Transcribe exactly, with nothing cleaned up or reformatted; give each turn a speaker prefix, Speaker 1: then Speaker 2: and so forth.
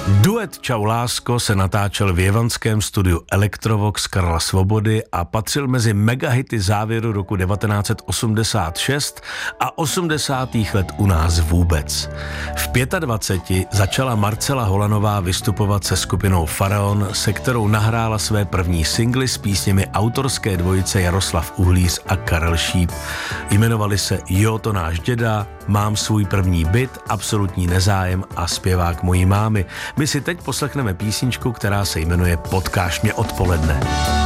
Speaker 1: Duet Čau lásko se natáčel v jevanském studiu Elektrovox Karla Svobody a patřil mezi megahity závěru roku devatenáct set osmdesát šest a osmdesátých let u nás vůbec. V dvaceti pěti začala Marcela Holanová vystupovat se skupinou Faraon, se kterou nahrála své první singly s písněmi autorské dvojice Jaroslav Uhlíř a Karel Šíp. Jmenovali se Jo to náš děda, Mám svůj první byt, Absolutní nezájem a Zpěvák mojí mámy. My si teď poslechneme písničku, která se jmenuje Potkáš mě odpoledne.